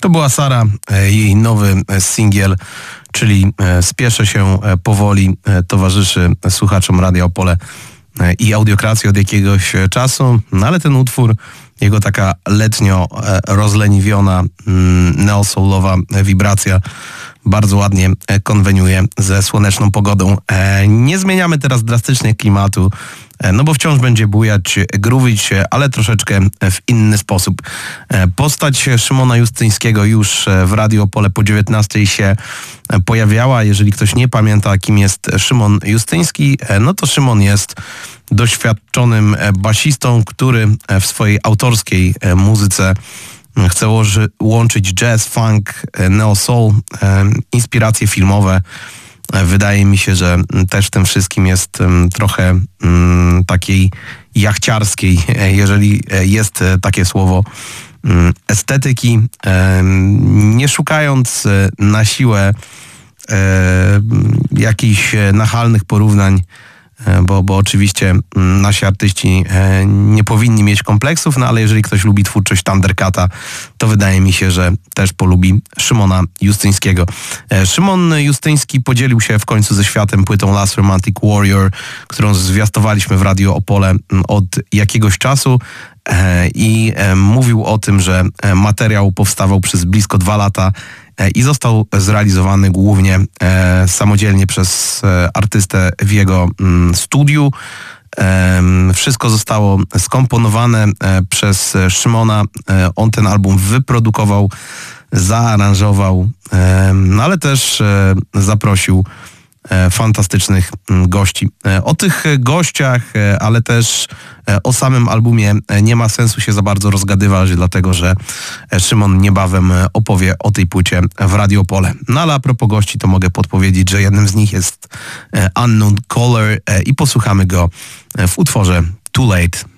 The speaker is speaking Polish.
To była Sara, jej nowy singiel, czyli Spieszę się powoli, towarzyszy słuchaczom Radia Opole i Audiokracji od jakiegoś czasu, no ale ten utwór, jego taka letnio rozleniwiona, neosoulowa wibracja bardzo ładnie konweniuje ze słoneczną pogodą. Nie zmieniamy teraz drastycznie klimatu, no bo wciąż będzie bujać, groović się, ale troszeczkę w inny sposób. Postać Szymona Justyńskiego już w Radio Opole po 19 się pojawiała. Jeżeli ktoś nie pamięta, kim jest Szymon Justyński, no to Szymon jest doświadczonym basistą, który w swojej autorskiej muzyce chce łączyć jazz, funk, neo-soul, inspiracje filmowe. Wydaje mi się, że też w tym wszystkim jest trochę takiej jachciarskiej, jeżeli jest takie słowo, estetyki, nie szukając na siłę jakichś nachalnych porównań, bo oczywiście nasi artyści nie powinni mieć kompleksów, no ale jeżeli ktoś lubi twórczość Thundercata, to wydaje mi się, że też polubi Szymona Justyńskiego. Szymon Justyński podzielił się w końcu ze światem płytą Last Romantic Warrior, którą zwiastowaliśmy w Radio Opole od jakiegoś czasu i mówił o tym, że materiał powstawał przez blisko 2 lata i został zrealizowany głównie samodzielnie przez artystę w jego studiu. Wszystko zostało skomponowane przez Szymona. On ten album wyprodukował, zaaranżował, no ale też zaprosił fantastycznych gości. O tych gościach, ale też o samym albumie nie ma sensu się za bardzo rozgadywać, dlatego że Szymon niebawem opowie o tej płycie w Radio Opole. No ale a propos gości, to mogę podpowiedzieć, że jednym z nich jest Unknown Caller i posłuchamy go w utworze Too Late.